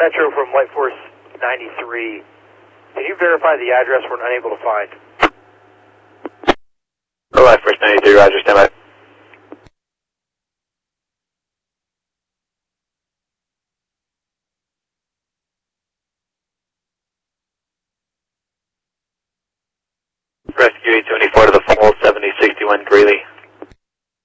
Metro from Light Force 93. Can you verify the address we're unable to find? Light Force 93, Roger, stand by.